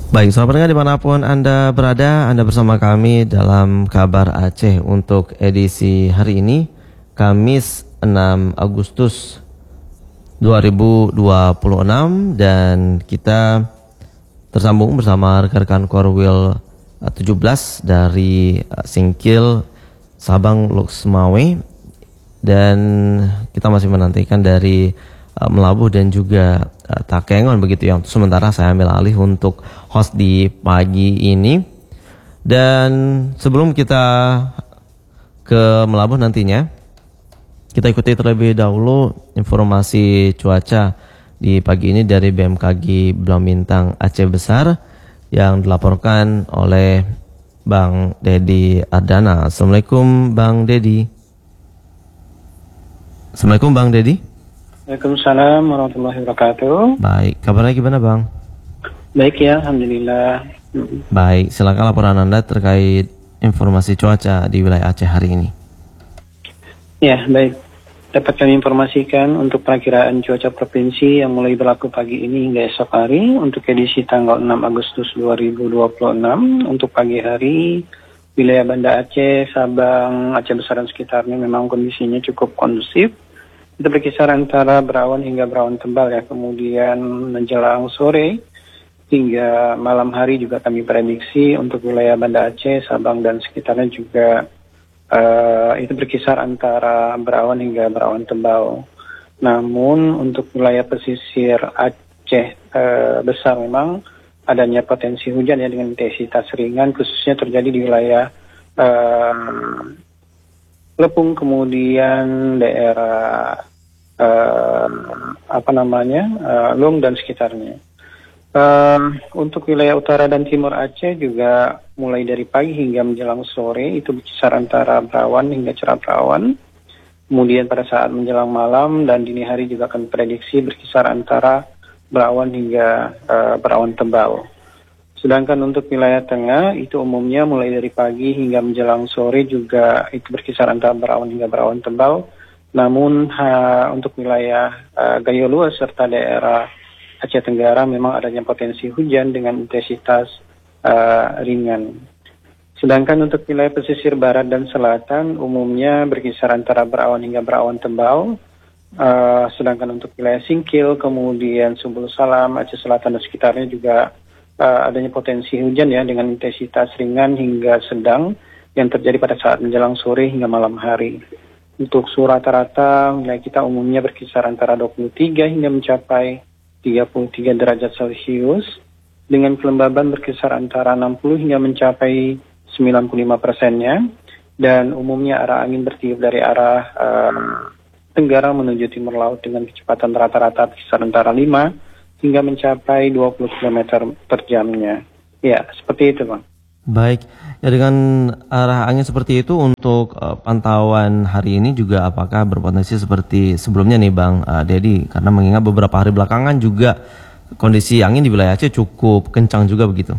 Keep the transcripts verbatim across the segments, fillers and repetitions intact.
Baik, selamat pendengar dimanapun Anda berada, Anda bersama kami dalam Kabar Aceh untuk edisi hari ini, Kamis enam Agustus dua ribu dua puluh enam, dan kita tersambung bersama rekan-rekan Korwil tujuh belas dari Singkil, Sabang, Luxmawe, dan kita masih menantikan dari uh, Melabuh dan juga uh, Takengon begitu ya. Sementara saya ambil alih untuk host di pagi ini. Dan sebelum kita ke Melabuh nantinya, kita ikuti terlebih dahulu informasi cuaca di pagi ini dari B M K G Belau Bintang Aceh Besar yang dilaporkan oleh Bang Dedi Ardana. Assalamualaikum Bang Dedi. Assalamualaikum Bang Dedi. Waalaikumsalam warahmatullahi wabarakatuh. Baik, kabarnya gimana Bang? Baik ya, Alhamdulillah. Baik, silakan laporan Anda terkait informasi cuaca di wilayah Aceh hari ini. Ya, baik. Dapat kami informasikan untuk perakiraan cuaca provinsi yang mulai berlaku pagi ini hingga esok hari untuk edisi tanggal enam Agustus dua ribu dua puluh enam. Untuk pagi hari, wilayah Banda Aceh, Sabang, Aceh Besar dan sekitarnya memang kondisinya cukup kondusif. Itu berkisar antara berawan hingga berawan tebal ya. Kemudian menjelang sore hingga malam hari juga kami prediksi untuk wilayah Banda Aceh, Sabang dan sekitarnya juga uh, itu berkisar antara berawan hingga berawan tebal. Namun untuk wilayah pesisir Aceh uh, besar memang adanya potensi hujan ya dengan intensitas ringan, khususnya terjadi di wilayah uh, Lepung, kemudian daerah uh, apa namanya uh, Lung dan sekitarnya. Uh, untuk wilayah utara dan timur Aceh juga mulai dari pagi hingga menjelang sore itu berkisar antara berawan hingga cerah berawan. Kemudian pada saat menjelang malam dan dini hari juga akan prediksi berkisar antara berawan hingga uh, berawan tebal. Sedangkan untuk wilayah tengah itu umumnya mulai dari pagi hingga menjelang sore juga itu berkisar antara berawan hingga berawan tebal. Namun ha, untuk wilayah uh, Gayo Luas serta daerah Aceh Tenggara memang adanya potensi hujan dengan intensitas uh, ringan. Sedangkan untuk wilayah pesisir barat dan selatan umumnya berkisar antara berawan hingga berawan tebal. Uh, sedangkan untuk wilayah Singkil, kemudian Subul Salam, Aceh Selatan dan sekitarnya juga uh, adanya potensi hujan ya dengan intensitas ringan hingga sedang yang terjadi pada saat menjelang sore hingga malam hari. Untuk suhu rata-rata wilayah kita umumnya berkisar antara dua puluh tiga hingga mencapai tiga puluh tiga derajat Celcius dengan kelembaban berkisar antara enam puluh hingga mencapai sembilan puluh lima persennya, dan umumnya arah angin bertiup dari arah uh, tenggara menuju timur laut dengan kecepatan rata-rata berkisar antara lima hingga mencapai dua puluh kilometer per jamnya. Ya, seperti itu Bang. Baik, ya dengan arah angin seperti itu untuk uh, pantauan hari ini juga apakah berpotensi seperti sebelumnya nih Bang uh, Dedi? Karena mengingat beberapa hari belakangan juga kondisi angin di wilayah Aceh cukup kencang juga begitu.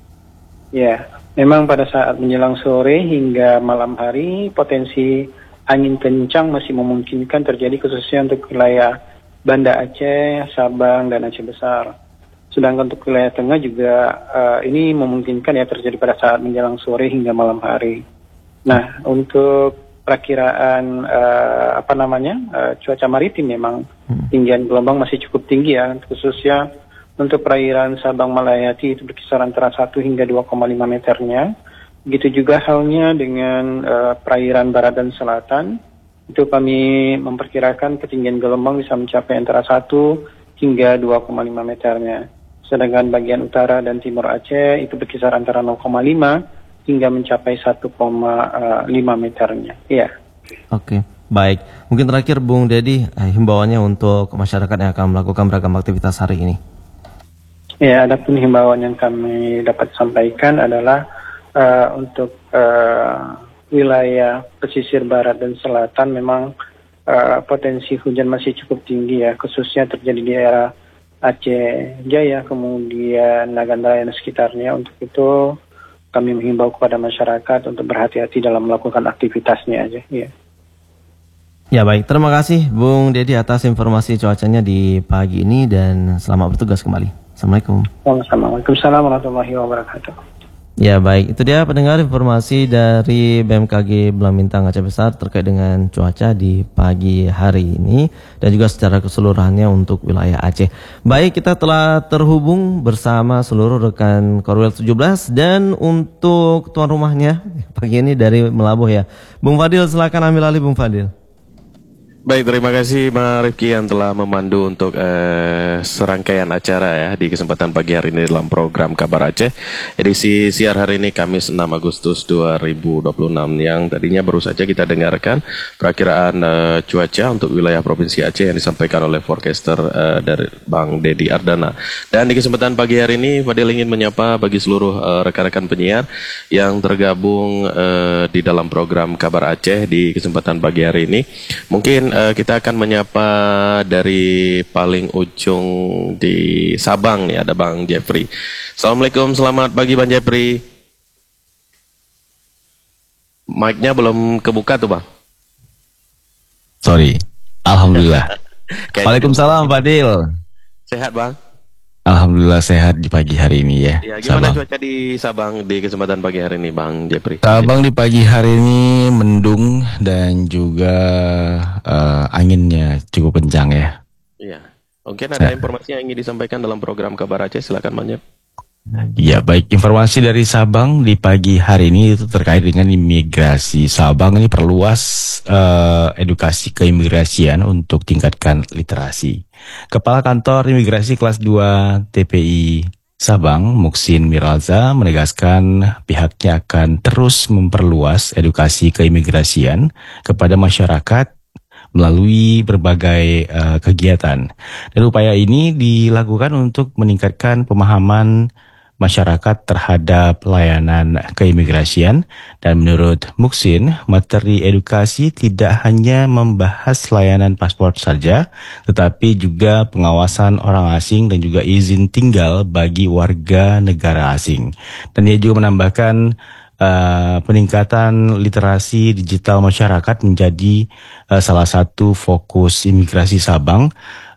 Ya, memang pada saat menjelang sore hingga malam hari potensi angin kencang masih memungkinkan terjadi khususnya untuk wilayah Banda Aceh, Sabang dan Aceh Besar. Sedangkan untuk wilayah tengah juga uh, ini memungkinkan ya terjadi pada saat menjelang sore hingga malam hari. Nah, untuk perakiraan uh, apa namanya uh, cuaca maritim memang tinggian gelombang masih cukup tinggi ya, khususnya untuk perairan Sabang Malayati itu berkisar antara satu hingga dua koma lima meternya. Begitu juga halnya dengan uh, perairan barat dan selatan. Itu kami memperkirakan ketinggian gelombang bisa mencapai antara satu hingga dua koma lima meternya. Sedangkan bagian utara dan timur Aceh itu berkisar antara nol koma lima hingga mencapai satu koma lima meternya. Iya. Oke, baik. Mungkin terakhir Bung Dedi, himbauannya untuk masyarakat yang akan melakukan beragam aktivitas hari ini. Ya, adapun himbauan yang kami dapat sampaikan adalah uh, untuk uh, wilayah pesisir barat dan selatan memang uh, potensi hujan masih cukup tinggi ya, khususnya terjadi di daerah Aceh Jaya, kemudian Nagandaria dan sekitarnya. Untuk itu kami menghimbau kepada masyarakat untuk berhati-hati dalam melakukan aktivitasnya aja. Ya. Ya baik, terima kasih Bung Dedi atas informasi cuacanya di pagi ini dan selamat bertugas kembali. Assalamualaikum. Waalaikumsalam warahmatullahi wabarakatuh. Ya baik, itu dia pendengar informasi dari B M K G Belang Bintang Aceh Besar terkait dengan cuaca di pagi hari ini dan juga secara keseluruhannya untuk wilayah Aceh. Baik, kita telah terhubung bersama seluruh rekan Korwil tujuh belas dan untuk tuan rumahnya pagi ini dari Melabuh ya. Bung Fadil, silakan ambil alih Bung Fadil. Baik, terima kasih Bang Rifki yang telah memandu untuk eh, serangkaian acara ya di kesempatan pagi hari ini dalam program Kabar Aceh edisi siar hari ini Kamis enam Agustus dua ribu dua puluh enam yang tadinya baru saja kita dengarkan perakiraan eh, cuaca untuk wilayah Provinsi Aceh yang disampaikan oleh forecaster eh, dari Bang Dedi Ardana. Dan di kesempatan pagi hari ini Fadil ingin menyapa bagi seluruh eh, rekan-rekan penyiar yang tergabung eh, di dalam program Kabar Aceh di kesempatan pagi hari ini. Mungkin kita akan menyapa dari paling ujung di Sabang nih, ada Bang Jeffrey. Assalamualaikum, selamat pagi Bang Jeffrey. Mic-nya belum kebuka tuh Bang. Sorry, Alhamdulillah. Waalaikumsalam Fadil. Sehat Bang? Alhamdulillah sehat di pagi hari ini ya. Ya, gimana Sabang. cuaca di Sabang di kesempatan pagi hari ini Bang Jeffrey? Sabang di pagi hari ini mendung dan juga uh, anginnya cukup kencang ya. Iya. Mungkin ada informasi yang ingin disampaikan dalam program Kabar Aceh, silakan Bang Jeff. Ya, baik, informasi dari Sabang di pagi hari ini itu terkait dengan imigrasi. Sabang ini perluas uh, edukasi keimigrasian untuk tingkatkan literasi. Kepala Kantor Imigrasi Kelas dua T P I Sabang, Muksin Miralza, menegaskan pihaknya akan terus memperluas edukasi keimigrasian kepada masyarakat melalui berbagai uh, kegiatan. Dan upaya ini dilakukan untuk meningkatkan pemahaman masyarakat terhadap layanan keimigrasian. Dan menurut Muksin, materi edukasi tidak hanya membahas layanan paspor saja, tetapi juga pengawasan orang asing dan juga izin tinggal bagi warga negara asing. Dan dia juga menambahkan uh, peningkatan literasi digital masyarakat menjadi uh, salah satu fokus imigrasi Sabang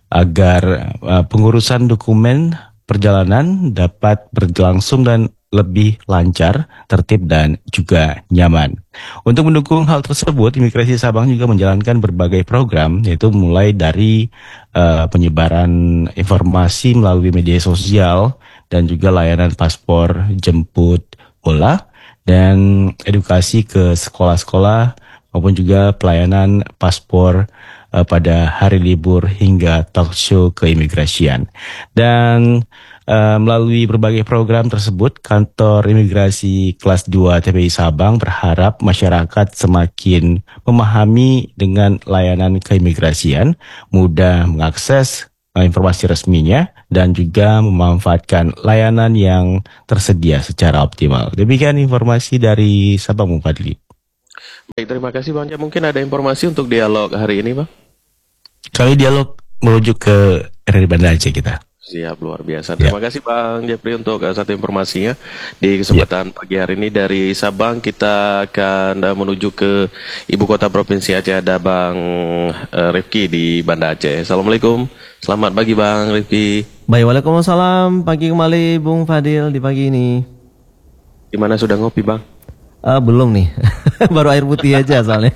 agar uh, pengurusan dokumen perjalanan dapat berlangsung dan lebih lancar, tertib dan juga nyaman. Untuk mendukung hal tersebut, Imigrasi Sabang juga menjalankan berbagai program, yaitu mulai dari uh, penyebaran informasi melalui media sosial dan juga layanan paspor jemput bola dan edukasi ke sekolah-sekolah maupun juga pelayanan paspor uh, pada hari libur hingga talk show keimigrasian. Dan uh, melalui berbagai program tersebut, Kantor Imigrasi Kelas dua T P I Sabang berharap masyarakat semakin memahami dengan layanan keimigrasian, mudah mengakses uh, informasi resminya, dan juga memanfaatkan layanan yang tersedia secara optimal. Demikian informasi dari Sabang, Bung Fadli. Baik, terima kasih Bang Jeff. Mungkin ada informasi untuk dialog hari ini Bang? Kali dialog merujuk ke R R I Banda Aceh kita. Siap, luar biasa. Terima ya. kasih Bang Jeffrey untuk uh, satu informasinya. Di kesempatan ya. pagi hari ini dari Sabang kita akan uh, menuju ke Ibu Kota Provinsi Aceh, ada Bang uh, Rifki di Banda Aceh. Assalamualaikum, selamat pagi Bang Rifki. Baik, waalaikumsalam. Pagi kembali Bung Fadil di pagi ini. Gimana, sudah ngopi Bang? Uh, belum nih, baru air putih aja soalnya.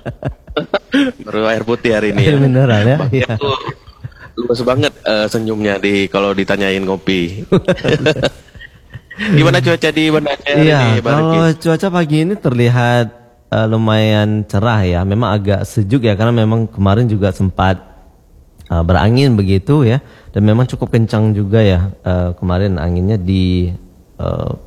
Baru air putih hari ini. Air ya. mineral ya. Bang Iya. tuh luas banget uh, senyumnya di kalau ditanyain ngopi. Gimana cuaca di Banda Aceh hari Iya, ini, Bang kalau Rifki? cuaca pagi ini terlihat uh, lumayan cerah ya. Memang agak sejuk ya, karena memang kemarin juga sempat uh, berangin begitu ya. Dan memang cukup kencang juga ya uh, kemarin anginnya di uh,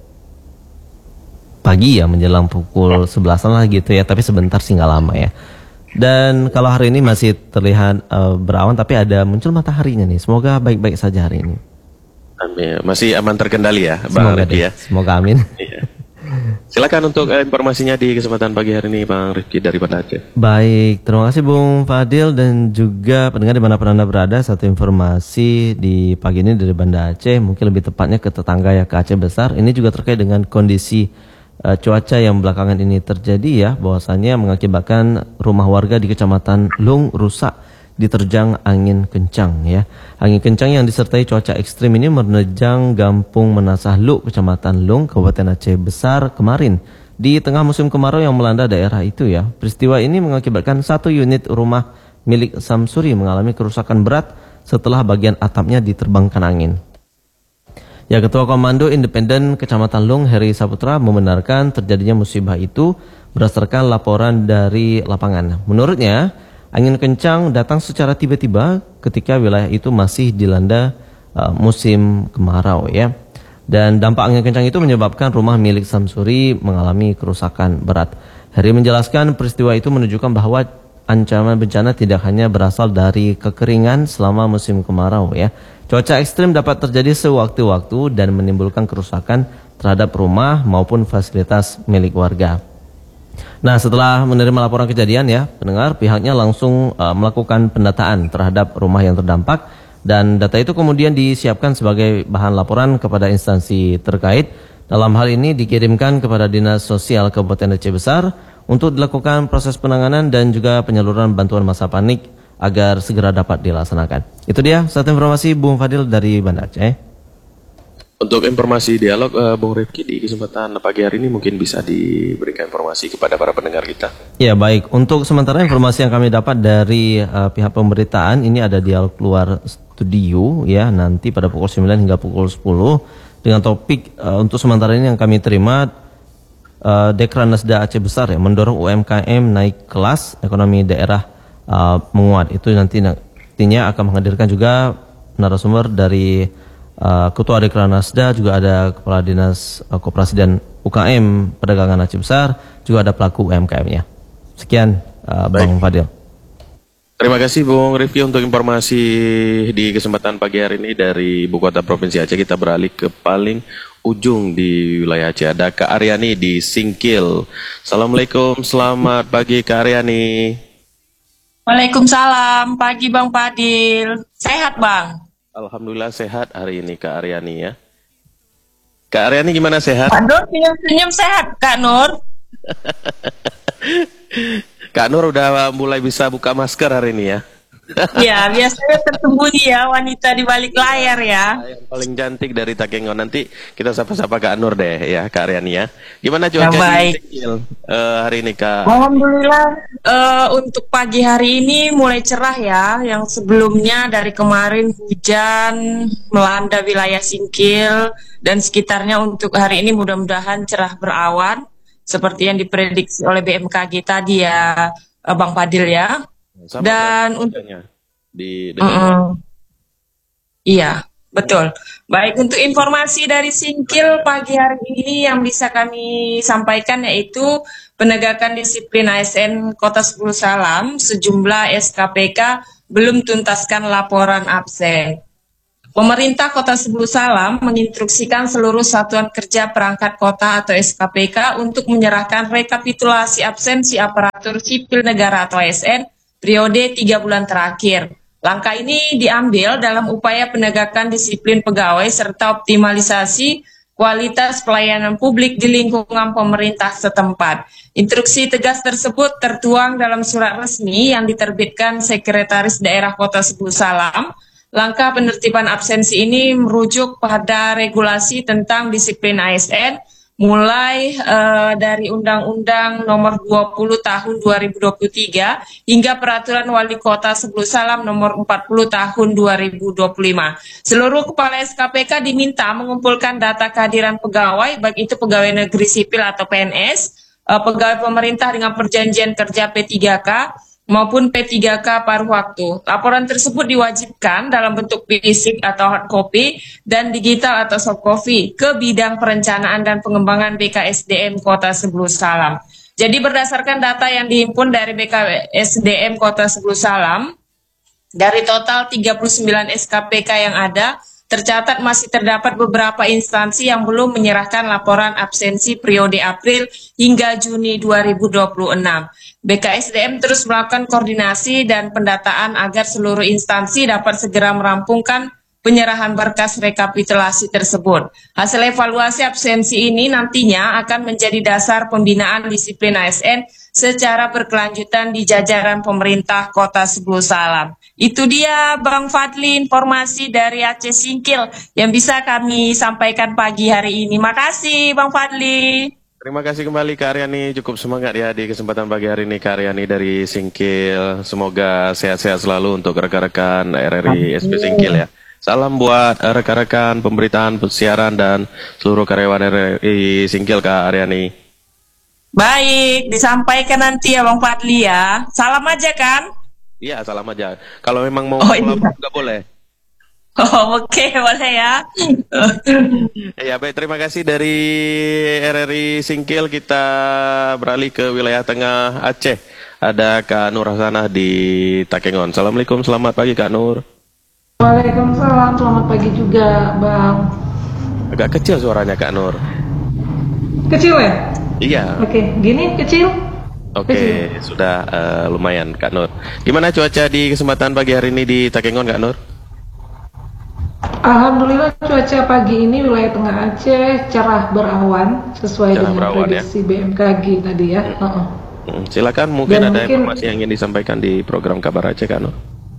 pagi ya, menjelang pukul sebelasan lah gitu ya, tapi sebentar sih nggak lama ya. Dan kalau hari ini masih terlihat uh, berawan, tapi ada muncul mataharinya nih. Semoga baik-baik saja hari ini. Amin. Masih aman terkendali ya, Bang Semoga Rifki deh, ya. semoga amin. Iya. Silakan untuk uh, informasinya di kesempatan pagi hari ini Bang Rifki dari Banda Aceh. Baik, terima kasih Bung Fadil dan juga pendengar dimanapun Anda berada. Satu informasi di pagi ini dari Banda Aceh, mungkin lebih tepatnya ke tetangga ya, ke Aceh Besar. Ini juga terkait dengan kondisi Uh, cuaca yang belakangan ini terjadi ya, bahwasannya mengakibatkan rumah warga di Kecamatan Lung rusak. diterjang angin kencang ya. Angin kencang yang disertai cuaca ekstrim ini menerjang Gampung Menasah Luk, Kecamatan Lung, Kabupaten Aceh Besar kemarin di tengah musim kemarau yang melanda daerah itu ya. Peristiwa ini mengakibatkan satu unit rumah milik Samsuri mengalami kerusakan berat setelah bagian atapnya diterbangkan angin. Ya, Ketua Komando Independen Kecamatan Lung, Heri Saputra, membenarkan terjadinya musibah itu berdasarkan laporan dari lapangan. Menurutnya, angin kencang datang secara tiba-tiba ketika wilayah itu masih dilanda uh, musim kemarau ya. Dan dampak angin kencang itu menyebabkan rumah milik Samsuri mengalami kerusakan berat. Heri menjelaskan peristiwa itu menunjukkan bahwa ancaman bencana tidak hanya berasal dari kekeringan selama musim kemarau ya. Cuaca ekstrim dapat terjadi sewaktu-waktu dan menimbulkan kerusakan terhadap rumah maupun fasilitas milik warga. Nah, setelah menerima laporan kejadian ya, pendengar, pihaknya langsung uh, melakukan pendataan terhadap rumah yang terdampak dan data itu kemudian disiapkan sebagai bahan laporan kepada instansi terkait. Dalam hal ini dikirimkan kepada Dinas Sosial Kabupaten Aceh Besar untuk dilakukan proses penanganan dan juga penyaluran bantuan masa panik agar segera dapat dilaksanakan. Itu dia satu informasi Bung Fadil dari Banda Aceh. Untuk informasi dialog, uh, Bung Rifki, di kesempatan pagi hari ini mungkin bisa diberikan informasi kepada para pendengar kita. Ya, baik. Untuk sementara informasi yang kami dapat dari uh, pihak pemberitaan, ini ada dialog luar studio ya, nanti pada pukul sembilan hingga pukul sepuluh dengan topik uh, untuk sementara ini yang kami terima, uh, Dekranasda Aceh Besar ya, mendorong U M K M naik kelas, ekonomi daerah uh, menguat. Itu nanti nantinya akan menghadirkan juga narasumber dari Uh, Ketua Dekranasda, juga ada Kepala Dinas uh, Koperasi dan U K M Perdagangan Aceh Besar, juga ada pelaku U M K M-nya. Sekian uh, Bang Fadil. Terima kasih Bung Rifki untuk informasi di kesempatan pagi hari ini dari Ibu Kota Provinsi Aceh. Kita beralih ke paling ujung di wilayah Aceh. Ada Kak Aryani di Singkil. Assalamualaikum, selamat pagi Kak Aryani. Waalaikumsalam, pagi Bang Fadil. Sehat Bang? Alhamdulillah sehat hari ini Kak Aryani ya. Kak Aryani gimana, sehat? Kak Nur senyum-senyum sehat Kak Nur. Kak Nur udah mulai bisa buka masker hari ini ya. Ya, biasanya tersembunyi ya wanita di balik layar ya. Yang paling cantik dari Takengon. Nanti kita sapa-sapa Kak Nur deh ya, Kak Aryani ya. Gimana cuaca ya, di Singkil uh, hari ini Kak? Alhamdulillah uh, untuk pagi hari ini mulai cerah ya. Yang sebelumnya dari kemarin hujan melanda wilayah Singkil dan sekitarnya. Untuk hari ini mudah-mudahan cerah berawan seperti yang diprediksi oleh B M K G tadi ya, uh, Bang Fadil ya. Sama dan untuk di uh -uh. Iya, betul. Baik, untuk informasi dari Singkil pagi hari ini yang bisa kami sampaikan yaitu penegakan disiplin A S N Kota Sepuluh Salam, sejumlah S K P K belum tuntaskan laporan absen. Pemerintah Kota Sepuluh Salam menginstruksikan seluruh satuan kerja perangkat kota atau S K P K untuk menyerahkan rekapitulasi absensi aparatur sipil negara atau A S N periode tiga bulan terakhir. Langkah ini diambil dalam upaya penegakan disiplin pegawai serta optimalisasi kualitas pelayanan publik di lingkungan pemerintah setempat. Instruksi tegas tersebut tertuang dalam surat resmi yang diterbitkan Sekretaris Daerah Kota Sepuluh Salam. Langkah penertiban absensi ini merujuk pada regulasi tentang disiplin A S N mulai uh, dari Undang-Undang Nomor dua puluh Tahun dua ribu dua puluh tiga hingga Peraturan Wali Kota Sepuluh Salam Nomor empat puluh Tahun dua ribu dua puluh lima. Seluruh kepala S K P K diminta mengumpulkan data kehadiran pegawai, baik itu pegawai negeri sipil atau P N S, uh, pegawai pemerintah dengan perjanjian kerja P tiga K, maupun P tiga K paruh waktu. Laporan tersebut diwajibkan dalam bentuk fisik atau hard copy dan digital atau soft copy ke bidang perencanaan dan pengembangan B K S D M Kota Sepuluh Salam. Jadi berdasarkan data yang dihimpun dari B K S D M Kota Sepuluh Salam, dari total tiga puluh sembilan S K P K yang ada, tercatat masih terdapat beberapa instansi yang belum menyerahkan laporan absensi periode April hingga Juni dua ribu dua puluh enam. B K S D M terus melakukan koordinasi dan pendataan agar seluruh instansi dapat segera merampungkan penyerahan berkas rekapitulasi tersebut. Hasil evaluasi absensi ini nantinya akan menjadi dasar pembinaan disiplin A S N secara berkelanjutan di jajaran pemerintah Kota Sebelu Salam. Itu dia Bang Fadli informasi dari Aceh Singkil yang bisa kami sampaikan pagi hari ini. Makasih Bang Fadli. Terima kasih kembali Kak Aryani, cukup semangat ya di kesempatan pagi hari ini Kak Aryani dari Singkil. Semoga sehat-sehat selalu untuk rekan-rekan R R I S P Singkil ya. Salam buat rekan-rekan pemberitaan, siaran dan seluruh karyawan R R I Singkil Kak Aryani. Baik, disampaikan nanti ya Bang Fadli ya. Salam aja kan? Iya, salam aja. Kalau memang mau Oh, melapor iya. juga boleh. Oh, oke, boleh ya. Ya baik, terima kasih dari R R I Singkil. Kita beralih ke wilayah tengah Aceh. Ada Kak Nur Hasanah di Takengon. Assalamualaikum, selamat pagi Kak Nur. Waalaikumsalam, selamat pagi juga Bang. Agak kecil suaranya Kak Nur. Kecil ya? Iya. Oke, gini kecil? Oke, Kecil. sudah uh, lumayan Kak Nur. Gimana cuaca di kesempatan pagi hari ini di Takengon Kak Nur? Alhamdulillah cuaca pagi ini wilayah tengah Aceh cerah berawan sesuai Cerah dengan berawan, prediksi B M K G tadi ya. Hmm. Uh-uh. Hmm, silakan mungkin Dan ada mungkin- informasi yang ingin disampaikan di program Kabar Aceh Kak Nur.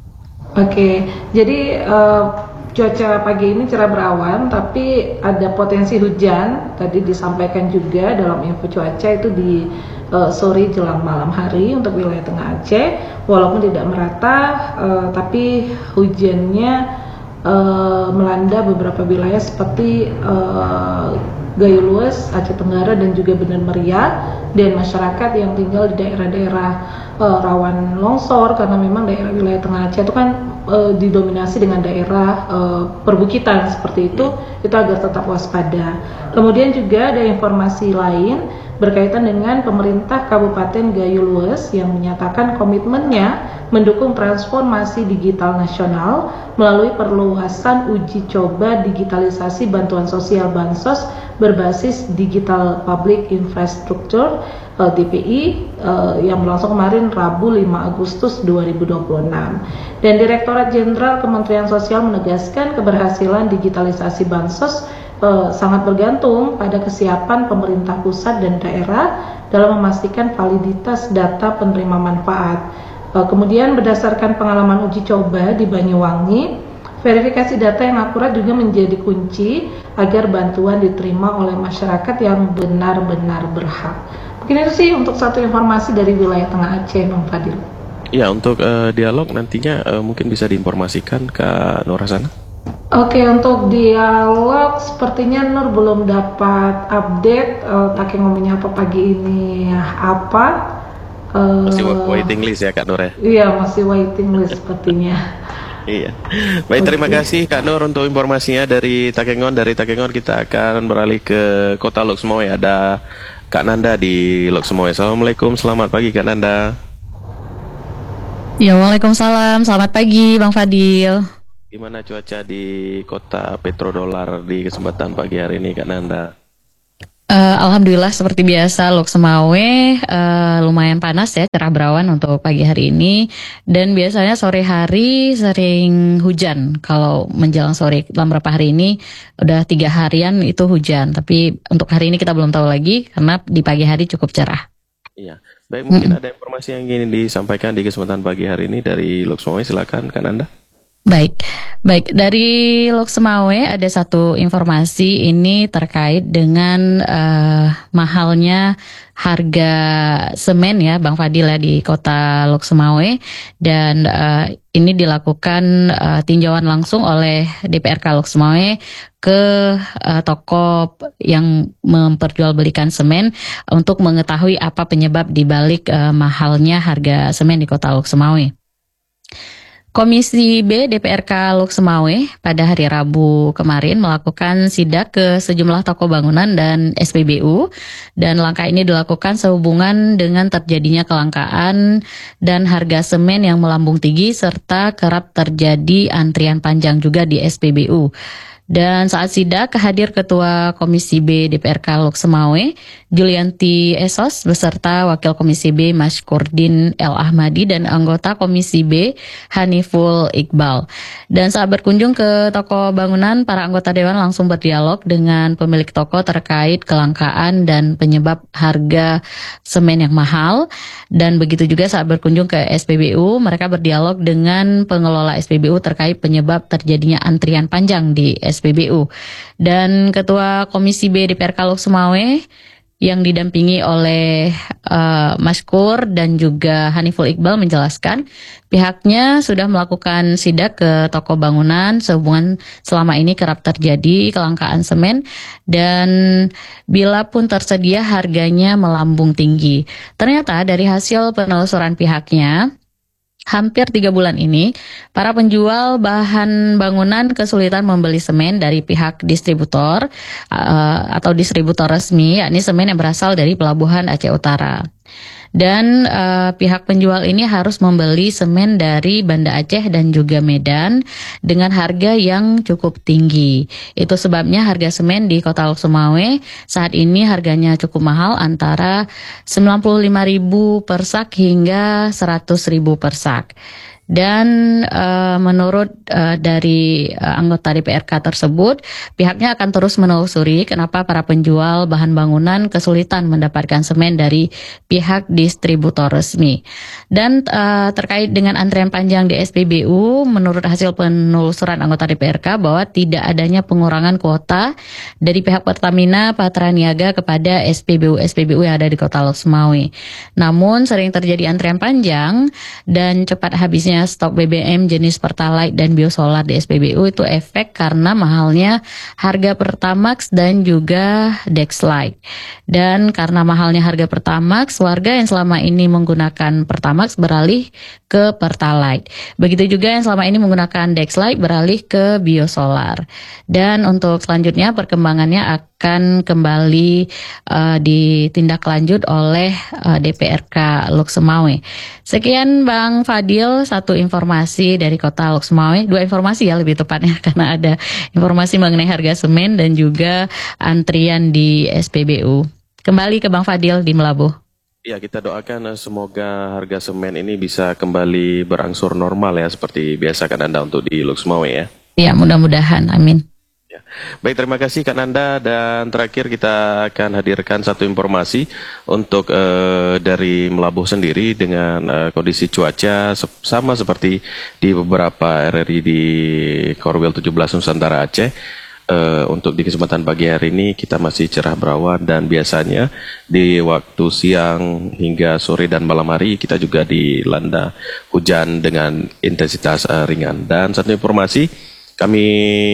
Oke, jadi eh, cuaca pagi ini cerah berawan, tapi ada potensi hujan. Tadi disampaikan juga dalam info cuaca itu di eh, sore jelang malam hari untuk wilayah tengah Aceh, walaupun tidak merata, eh, tapi hujannya eh, melanda beberapa wilayah seperti eh, Gayo Lues, Aceh Tenggara dan juga Bener Meriah, dan masyarakat yang tinggal di daerah-daerah eh, rawan longsor karena memang daerah wilayah tengah Aceh itu kan eh, didominasi dengan daerah eh, perbukitan seperti itu, itu agar tetap waspada. Kemudian juga ada informasi lain berkaitan dengan pemerintah Kabupaten Gayo Lues yang menyatakan komitmennya mendukung transformasi digital nasional melalui perluasan uji coba digitalisasi bantuan sosial Bansos berbasis Digital Public Infrastructure uh, D P I uh, yang berlangsung kemarin Rabu lima Agustus dua ribu dua puluh enam. Dan Direktorat Jenderal Kementerian Sosial menegaskan keberhasilan digitalisasi Bansos uh, sangat bergantung pada kesiapan pemerintah pusat dan daerah dalam memastikan validitas data penerima manfaat. Uh, kemudian berdasarkan pengalaman uji coba di Banyuwangi, verifikasi data yang akurat juga menjadi kunci agar bantuan diterima oleh masyarakat yang benar-benar berhak. Mungkin itu sih untuk satu informasi dari wilayah tengah Aceh, Bang Fadil. Ya, untuk uh, dialog nantinya uh, mungkin bisa diinformasikan Kak Nur Hasanah. Oke, untuk dialog sepertinya Nur belum dapat update uh, Takengon menyapa pagi ini apa. Uh, Masih waiting list ya Kak Nur ya? Iya, masih waiting list sepertinya. Iya. Baik, terima kasih Kak Nur untuk informasinya dari Takengon. Dari Takengon kita akan beralih ke Kota Lok Sumawe. Ada Kak Nanda di Lok Sumawe. Assalamualaikum, selamat pagi Kak Nanda. Ya, waalaikumsalam. Selamat pagi, Bang Fadil. Gimana cuaca di kota petrodolar di kesempatan pagi hari ini Kak Nanda? Uh, Alhamdulillah seperti biasa Lok Sumawe uh, lumayan panas ya, cerah berawan untuk pagi hari ini. Dan biasanya sore hari sering hujan. Kalau menjelang sore dalam beberapa hari ini udah tiga harian itu hujan. Tapi untuk hari ini kita belum tahu lagi karena di pagi hari cukup cerah. Iya. Baik, mungkin ada informasi yang ingin disampaikan di kesempatan pagi hari ini dari Lok Sumawe. Silakan Kak Nanda. Baik, baik dari Lok Sumawe ada satu informasi ini terkait dengan uh, mahalnya harga semen ya Bang Fadil ya di kota Lok Sumawe, dan uh, ini dilakukan uh, tinjauan langsung oleh D P R K Lok Sumawe ke uh, toko yang memperjualbelikan semen untuk mengetahui apa penyebab dibalik uh, mahalnya harga semen di kota Lok Sumawe. Komisi B D P R K Lok Sumawe pada hari Rabu kemarin melakukan sidak ke sejumlah toko bangunan dan S P B U, dan langkah ini dilakukan sehubungan dengan terjadinya kelangkaan dan harga semen yang melambung tinggi serta kerap terjadi antrian panjang juga di S P B U. Dan saat sidak hadir Ketua Komisi B D P R K Lok Semawe, Julianti Esos beserta Wakil Komisi B Maskurdin El Ahmadi dan anggota Komisi B Haniful Iqbal. Dan saat berkunjung ke toko bangunan, para anggota dewan langsung berdialog dengan pemilik toko terkait kelangkaan dan penyebab harga semen yang mahal. Dan begitu juga saat berkunjung ke S P B U, mereka berdialog dengan pengelola S P B U terkait penyebab terjadinya antrian panjang di S P B U. Dan Ketua Komisi B D P R K Lok Semawe yang didampingi oleh uh, Maskur dan juga Haniful Iqbal menjelaskan pihaknya sudah melakukan sidak ke toko bangunan sehubungan selama ini kerap terjadi kelangkaan semen dan bila pun tersedia harganya melambung tinggi. Ternyata dari hasil penelusuran pihaknya, hampir tiga bulan ini, para penjual bahan bangunan kesulitan membeli semen dari pihak distributor uh, atau distributor resmi, yakni semen yang berasal dari Pelabuhan Aceh Utara. Dan uh, pihak penjual ini harus membeli semen dari Banda Aceh dan juga Medan dengan harga yang cukup tinggi. Itu sebabnya harga semen di Kota Lok Semawe saat ini harganya cukup mahal, antara sembilan puluh lima ribu per sak hingga seratus ribu per sak. Dan uh, menurut uh, dari uh, anggota D P R K tersebut, pihaknya akan terus menelusuri kenapa para penjual bahan bangunan kesulitan mendapatkan semen dari pihak distributor resmi. Dan uh, terkait dengan antrean panjang di S P B U, menurut hasil penelusuran anggota D P R K bahwa tidak adanya pengurangan kuota dari pihak Pertamina Patraniaga kepada S P B U-S P B U yang ada di Kota Lok Semawe. Namun sering terjadi antrean panjang dan cepat habisnya stok B B M jenis Pertalite dan Biosolar di S P B U itu efek karena mahalnya harga Pertamax dan juga Dexlite. Dan karena mahalnya harga Pertamax, warga yang selama ini menggunakan Pertamax beralih ke Pertalite. Begitu juga yang selama ini menggunakan Dexlite beralih ke Biosolar. Dan untuk selanjutnya perkembangannya akan kembali uh, ditindaklanjut oleh uh, D P R K Lok Semawe. Sekian Bang Fadil, satu informasi dari Kota Lok Semawe, dua informasi ya lebih tepatnya karena ada informasi mengenai harga semen dan juga antrian di S P B U. Kembali ke Bang Fadil di Melabuh. Ya, kita doakan semoga harga semen ini bisa kembali berangsur normal ya seperti biasa kan Anda untuk di Lok Semawe ya. Ya, mudah-mudahan, amin. Ya. Baik, terima kasih Kak Nanda, dan terakhir kita akan hadirkan satu informasi untuk uh, dari Melabuh sendiri dengan uh, kondisi cuaca se- sama seperti di beberapa R R I di Korwil tujuh belas Nusantara Aceh. Uh, untuk di kesempatan pagi hari ini kita masih cerah berawan, dan biasanya di waktu siang hingga sore dan malam hari kita juga dilanda hujan dengan intensitas uh, ringan. Dan satu informasi kami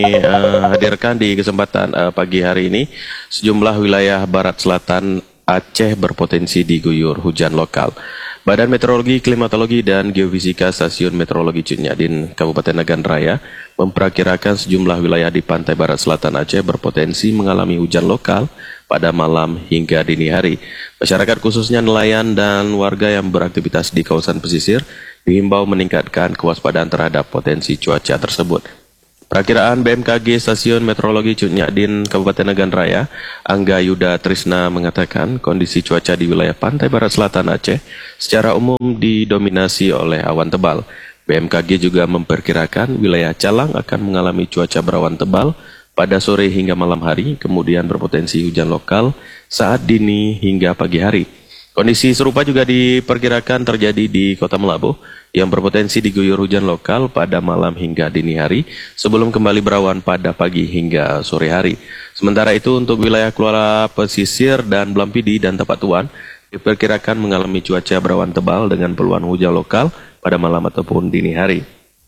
uh, hadirkan di kesempatan uh, pagi hari ini, sejumlah wilayah barat selatan Aceh berpotensi diguyur hujan lokal. Badan Meteorologi, Klimatologi, dan Geofisika Stasiun Meteorologi Cutnyadin Kabupaten Nagan Raya memperkirakan sejumlah wilayah di pantai barat selatan Aceh berpotensi mengalami hujan lokal pada malam hingga dini hari. Masyarakat khususnya nelayan dan warga yang beraktivitas di kawasan pesisir dihimbau meningkatkan kewaspadaan terhadap potensi cuaca tersebut. Perakiraan B M K G Stasiun Meteorologi Cutnyadin Kabupaten Nagan Raya, Angga Yuda Trisna mengatakan kondisi cuaca di wilayah pantai barat selatan Aceh secara umum didominasi oleh awan tebal. B M K G juga memperkirakan wilayah Calang akan mengalami cuaca berawan tebal pada sore hingga malam hari, kemudian berpotensi hujan lokal saat dini hingga pagi hari. Kondisi serupa juga diperkirakan terjadi di Kota Melabuh yang berpotensi diguyur hujan lokal pada malam hingga dini hari sebelum kembali berawan pada pagi hingga sore hari. Sementara itu untuk wilayah Kuala Pesisir dan Belampidi dan Tapak Tuan diperkirakan mengalami cuaca berawan tebal dengan peluang hujan lokal pada malam ataupun dini hari.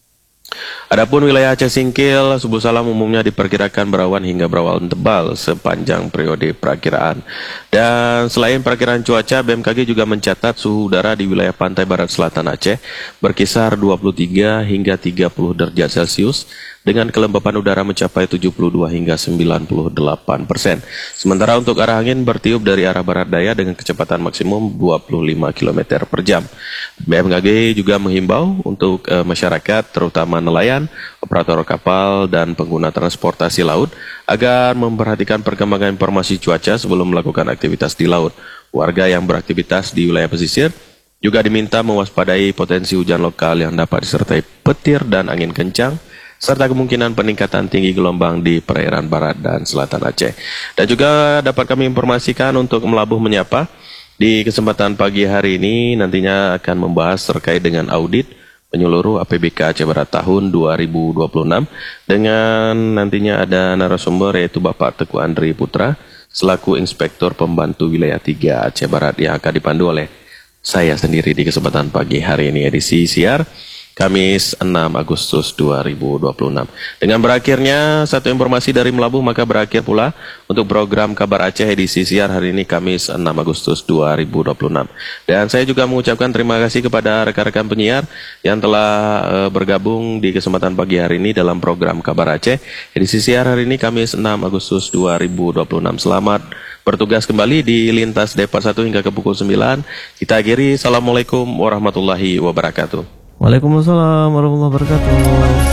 Adapun wilayah Aceh Singkil, Subuh Salam umumnya diperkirakan berawan hingga berawan tebal sepanjang periode perakiraan. Dan selain perakiraan cuaca, B M K G juga mencatat suhu udara di wilayah pantai barat selatan Aceh berkisar dua puluh tiga hingga tiga puluh derajat Celcius dengan kelembapan udara mencapai tujuh puluh dua hingga sembilan puluh delapan persen. Sementara untuk arah angin bertiup dari arah barat daya dengan kecepatan maksimum dua puluh lima kilometer per jam. B M K G juga menghimbau untuk uh, masyarakat terutama nelayan nelayan, operator kapal, dan pengguna transportasi laut agar memperhatikan perkembangan informasi cuaca sebelum melakukan aktivitas di laut. Warga yang beraktivitas di wilayah pesisir juga diminta mewaspadai potensi hujan lokal yang dapat disertai petir dan angin kencang, serta kemungkinan peningkatan tinggi gelombang di perairan barat dan selatan Aceh. Dan juga dapat kami informasikan untuk melabuh menyapa di kesempatan pagi hari ini nantinya akan membahas terkait dengan audit menyeluruh A P B K Aceh Barat tahun dua ribu dua puluh enam dengan nantinya ada narasumber yaitu Bapak Teguh Andri Putra selaku Inspektur Pembantu Wilayah tiga Aceh Barat yang akan dipandu oleh saya sendiri di kesempatan pagi hari ini edisi siar Kamis enam Agustus dua ribu dua puluh enam. Dengan berakhirnya satu informasi dari Melabuh, maka berakhir pula untuk program Kabar Aceh edisi siar hari ini Kamis enam Agustus dua ribu dua puluh enam. Dan saya juga mengucapkan terima kasih kepada rekan-rekan penyiar yang telah uh, bergabung di kesempatan pagi hari ini dalam program Kabar Aceh edisi siar hari ini Kamis enam Agustus dua ribu dua puluh enam. Selamat bertugas kembali di lintas Depar satu hingga ke pukul sembilan. Kita akhiri. Assalamualaikum warahmatullahi wabarakatuh. Waalaikumsalam warahmatullahi wabarakatuh.